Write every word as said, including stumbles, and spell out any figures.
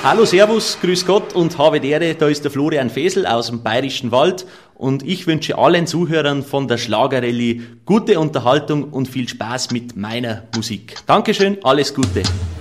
Hallo, Servus, Grüß Gott und habe die Ehre, da ist der Florian Fesel aus dem Bayerischen Wald und ich wünsche allen Zuhörern von der Schlagerrallye gute Unterhaltung und viel Spaß mit meiner Musik. Dankeschön, alles Gute.